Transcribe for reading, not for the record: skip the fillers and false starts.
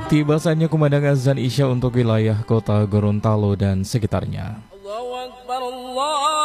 Tiba saatnya kumandang azan Isya untuk wilayah kota Gorontalo dan sekitarnya. Allahu Akbar, Allah.